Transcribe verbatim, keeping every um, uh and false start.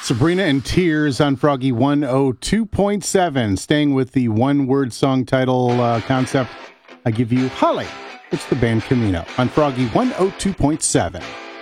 Sabrina and Tears on Froggy one oh two point seven. Staying with the one-word song title uh, concept, I give you Holly. It's the band Camino on Froggy one oh two point seven.